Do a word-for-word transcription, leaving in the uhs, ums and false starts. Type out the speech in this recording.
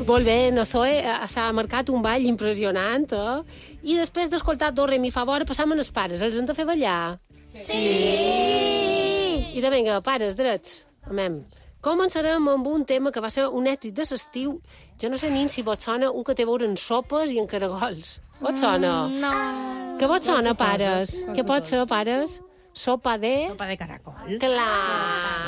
Molt bé, no Zoe s'ha marcat un ball impressionant, eh? I després d'escoltar Do, Re, Mi, Fa, Vora, passam als pares. Els hem de fer ballar? Sí! I de vinga, pares, drets. Amem. Començarem amb un tema que va ser un èxit de l'estiu. Jo no sé ni si vos sona un que té a veure en sopes i en caragols. Vos sona? Mm, no. Què vos sona, pares? Què pot ser, pares? Sopa de... Sopa de caracol. Clar.